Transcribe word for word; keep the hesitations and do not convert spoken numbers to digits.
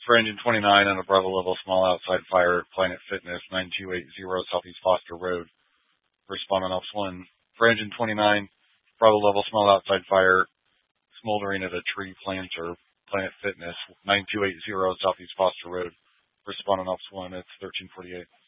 For engine twenty-nine on a Bravo level small outside fire, Planet Fitness, nine two eight zero Southeast Foster Road. Respond on Ops one. For engine twenty-nine, Bravo level small outside fire, smoldering at a tree planter, Planet Fitness, nine two eight zero Southeast Foster Road. Respond on Ops one, it's thirteen forty-eight.